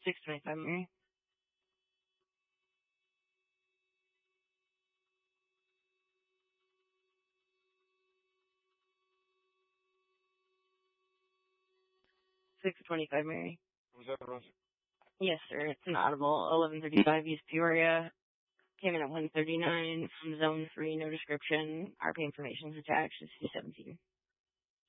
625 Mary. 625 Mary. Was that Russ? Yes, sir. It's an audible. 1135 East Peoria. Came in at 139 from zone 3, no description. RP information is attached. It's 217.